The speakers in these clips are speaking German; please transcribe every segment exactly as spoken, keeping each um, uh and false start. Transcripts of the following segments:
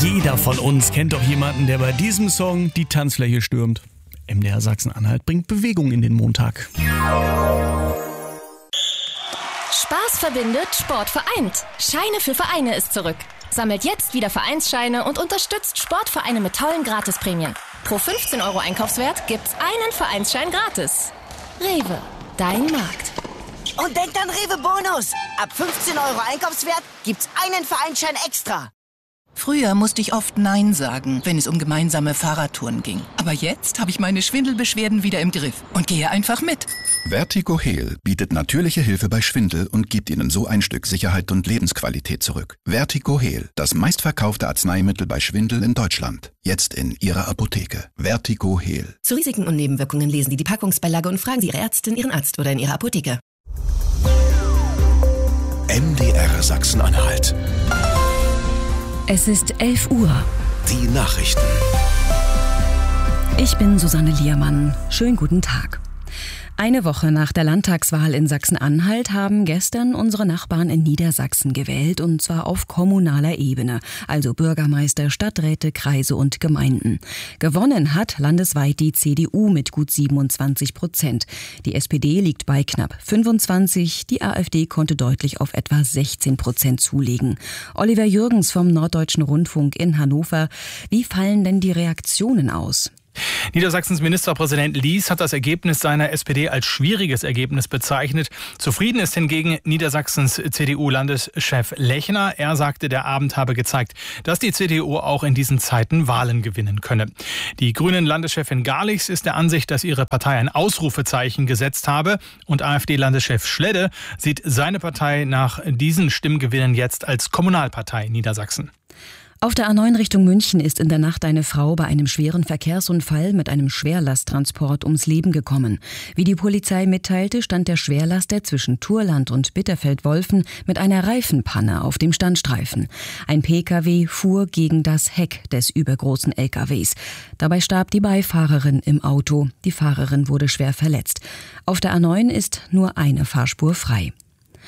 Jeder von uns kennt doch jemanden, der bei diesem Song die Tanzfläche stürmt. M D R Sachsen-Anhalt bringt Bewegung in den Montag. Spaß verbindet, Sport vereint. Scheine für Vereine ist zurück. Sammelt jetzt wieder Vereinsscheine und unterstützt Sportvereine mit tollen Gratisprämien. Pro fünfzehn Euro Einkaufswert gibt's einen Vereinsschein gratis. Rewe, dein Markt. Und denkt an Rewe Bonus. Ab fünfzehn Euro Einkaufswert gibt's einen Vereinsschein extra. Früher musste ich oft Nein sagen, wenn es um gemeinsame Fahrradtouren ging. Aber jetzt habe ich meine Schwindelbeschwerden wieder im Griff und gehe einfach mit. Vertigo-Heal bietet natürliche Hilfe bei Schwindel und gibt Ihnen so ein Stück Sicherheit und Lebensqualität zurück. Vertigo-Heal, das meistverkaufte Arzneimittel bei Schwindel in Deutschland. Jetzt in Ihrer Apotheke. Vertigo-Heal. Zu Risiken und Nebenwirkungen lesen Sie die Packungsbeilage und fragen Sie Ihre Ärztin, Ihren Arzt oder in Ihrer Apotheke. M D R Sachsen-Anhalt. Es ist elf Uhr. Die Nachrichten. Ich bin Susanne Liermann. Schönen guten Tag. Eine Woche nach der Landtagswahl in Sachsen-Anhalt haben gestern unsere Nachbarn in Niedersachsen gewählt, und zwar auf kommunaler Ebene, also Bürgermeister, Stadträte, Kreise und Gemeinden. Gewonnen hat landesweit die C D U mit gut siebenundzwanzig Prozent. Die S P D liegt bei knapp fünfundzwanzig, die AfD konnte deutlich auf etwa sechzehn Prozent zulegen. Oliver Jürgens vom Norddeutschen Rundfunk in Hannover. Wie fallen denn die Reaktionen aus? Niedersachsens Ministerpräsident Lies hat das Ergebnis seiner S P D als schwieriges Ergebnis bezeichnet. Zufrieden ist hingegen Niedersachsens C D U-Landeschef Lechner. Er sagte, der Abend habe gezeigt, dass die C D U auch in diesen Zeiten Wahlen gewinnen könne. Die Grünen-Landeschefin Garlichs ist der Ansicht, dass ihre Partei ein Ausrufezeichen gesetzt habe. Und AfD-Landeschef Schledde sieht seine Partei nach diesen Stimmgewinnen jetzt als Kommunalpartei Niedersachsen. Auf der A neun Richtung München ist in der Nacht eine Frau bei einem schweren Verkehrsunfall mit einem Schwerlasttransport ums Leben gekommen. Wie die Polizei mitteilte, stand der Schwerlaster zwischen Thurland und Bitterfeld-Wolfen mit einer Reifenpanne auf dem Standstreifen. Ein Pkw fuhr gegen das Heck des übergroßen L K Ws. Dabei starb die Beifahrerin im Auto. Die Fahrerin wurde schwer verletzt. Auf der A neun ist nur eine Fahrspur frei.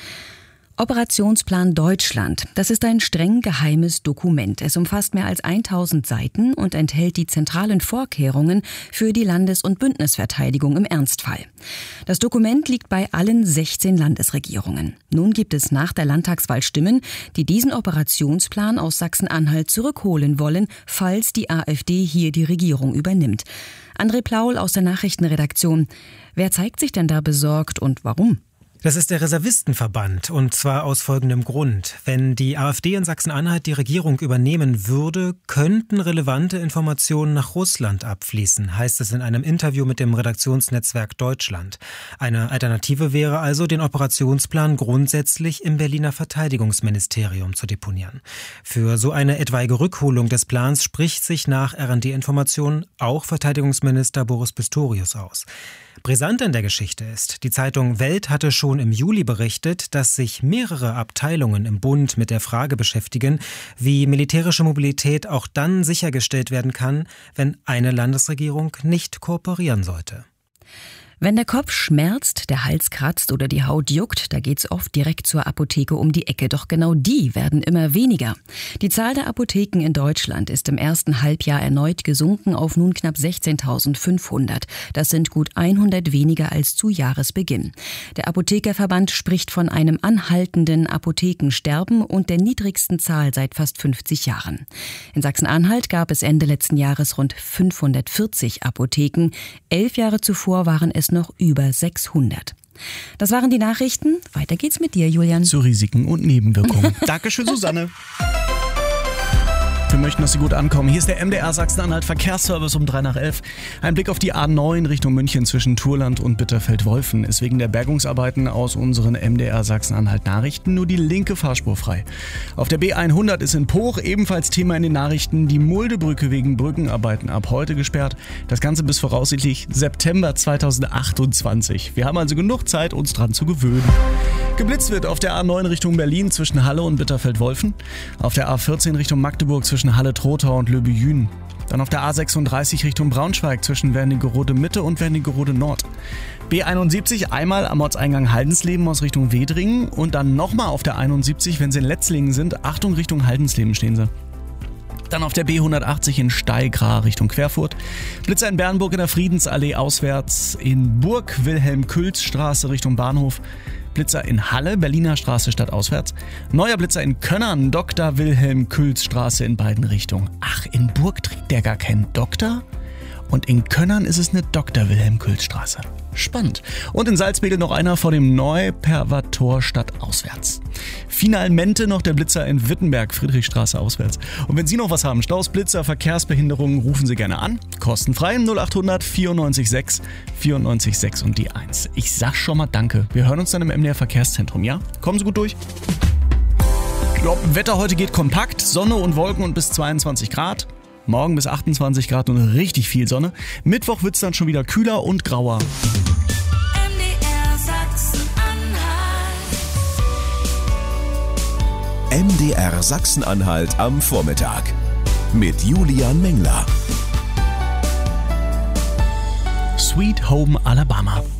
Operationsplan Deutschland. Das ist ein streng geheimes Dokument. Es umfasst mehr als tausend Seiten und enthält die zentralen Vorkehrungen für die Landes- und Bündnisverteidigung im Ernstfall. Das Dokument liegt bei allen sechzehn Landesregierungen. Nun gibt es nach der Landtagswahl Stimmen, die diesen Operationsplan aus Sachsen-Anhalt zurückholen wollen, falls die AfD hier die Regierung übernimmt. André Plaul aus der Nachrichtenredaktion. Wer zeigt sich denn da besorgt und warum? Das ist der Reservistenverband, und zwar aus folgendem Grund. Wenn die AfD in Sachsen-Anhalt die Regierung übernehmen würde, könnten relevante Informationen nach Russland abfließen, heißt es in einem Interview mit dem Redaktionsnetzwerk Deutschland. Eine Alternative wäre also, den Operationsplan grundsätzlich im Berliner Verteidigungsministerium zu deponieren. Für so eine etwaige Rückholung des Plans spricht sich nach R und D-Informationen auch Verteidigungsminister Boris Pistorius aus. Brisant in der Geschichte ist, die Zeitung Welt hatte schon im Juli berichtet, dass sich mehrere Abteilungen im Bund mit der Frage beschäftigen, wie militärische Mobilität auch dann sichergestellt werden kann, wenn eine Landesregierung nicht kooperieren sollte. Wenn der Kopf schmerzt, der Hals kratzt oder die Haut juckt, da geht's oft direkt zur Apotheke um die Ecke. Doch genau die werden immer weniger. Die Zahl der Apotheken in Deutschland ist im ersten Halbjahr erneut gesunken auf nun knapp sechzehntausendfünfhundert. Das sind gut hundert weniger als zu Jahresbeginn. Der Apothekerverband spricht von einem anhaltenden Apothekensterben und der niedrigsten Zahl seit fast fünfzig Jahren. In Sachsen-Anhalt gab es Ende letzten Jahres rund fünfhundertvierzig Apotheken. Elf Jahre zuvor waren es noch über sechshundert. Das waren die Nachrichten. Weiter geht's mit dir, Julian. Zu Risiken und Nebenwirkungen. Dankeschön, Susanne. Wir möchten, dass Sie gut ankommen. Hier ist der M D R Sachsen-Anhalt Verkehrsservice um drei nach elf. Ein Blick auf die A neun Richtung München zwischen Thurland und Bitterfeld-Wolfen ist wegen der Bergungsarbeiten aus unseren M D R Sachsen-Anhalt Nachrichten nur die linke Fahrspur frei. Auf der B hundert ist in Poch ebenfalls Thema in den Nachrichten die Muldebrücke wegen Brückenarbeiten ab heute gesperrt. Das Ganze bis voraussichtlich September zweitausendachtundzwanzig. Wir haben also genug Zeit, uns dran zu gewöhnen. Geblitzt wird auf der A neun Richtung Berlin zwischen Halle und Bitterfeld-Wolfen. Auf der A vierzehn Richtung Magdeburg zwischen Halle-Trotau und Löbejün. Dann auf der A sechsunddreißig Richtung Braunschweig zwischen Wernigerode Mitte und Wernigerode Nord. B einundsiebzig einmal am Ortseingang Haldensleben aus Richtung Wedringen und dann nochmal auf der einundsiebzig, wenn Sie in Letzlingen sind. Achtung, Richtung Haldensleben stehen Sie. Dann auf der B hundertachtzig in Steigra Richtung Querfurt. Blitzer in Bernburg in der Friedensallee auswärts. In Burg Wilhelm-Külz-Straße Richtung Bahnhof. Blitzer in Halle, Berliner Straße stadtauswärts. Neuer Blitzer in Könnern, Doktor Wilhelm-Külz-Straße in beiden Richtungen. Ach, in Burg trägt der gar keinen Doktor? Und in Könnern ist es eine Doktor Wilhelm-Külz-Straße. Spannend. Und in Salzwedel noch einer vor dem Neuperver-Tor stadtauswärts. Finalmente noch der Blitzer in Wittenberg, Friedrichstraße auswärts. Und wenn Sie noch was haben, Staus, Blitzer, Verkehrsbehinderungen, rufen Sie gerne an. Kostenfrei null achthundert vierundneunzig sechs vierundneunzig sechs und die eins. Ich sag schon mal Danke. Wir hören uns dann im M D R Verkehrszentrum, ja? Kommen Sie gut durch. Ja, Wetter heute geht kompakt. Sonne und Wolken und bis zweiundzwanzig Grad. Morgen bis achtundzwanzig Grad und richtig viel Sonne. Mittwoch wird es dann schon wieder kühler und grauer. M D R Sachsen-Anhalt. M D R Sachsen-Anhalt am Vormittag mit Julian Mengler. Sweet Home Alabama.